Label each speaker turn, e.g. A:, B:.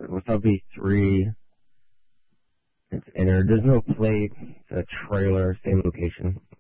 A: Wasabi 3. It's entered. There's no plate. It's a trailer, same location.